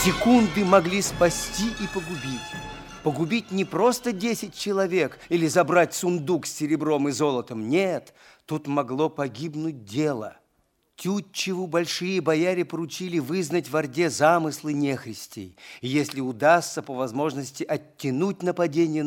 Секунды могли спасти и погубить. Погубить не просто 10 человек или забрать сундук с серебром и золотом. Нет, тут могло погибнуть дело. Тютчеву большие бояре поручили вызнать в Орде замыслы нехристей. И если удастся по возможности оттянуть нападение